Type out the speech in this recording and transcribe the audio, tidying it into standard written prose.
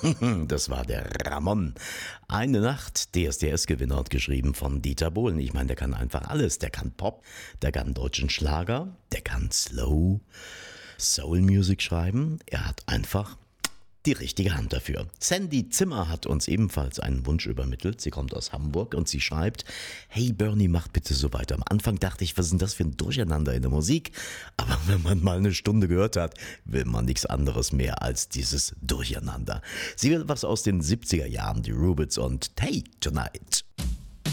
Das war der Ramon. Eine Nacht, DSDS-Gewinner und geschrieben von Dieter Bohlen. Ich meine, der kann einfach alles. Der kann Pop, der kann deutschen Schlager, der kann Slow, Soul Music schreiben. Er hat einfach die richtige Hand dafür. Sandy Zimmer hat uns ebenfalls einen Wunsch übermittelt. Sie kommt aus Hamburg und sie schreibt: Hey Bernie, mach bitte so weiter. Am Anfang dachte ich, was ist denn das für ein Durcheinander in der Musik? Aber wenn man mal eine Stunde gehört hat, will man nichts anderes mehr als dieses Durcheinander. Sie will was aus den 70er Jahren, die Rubits und Hey Tonight.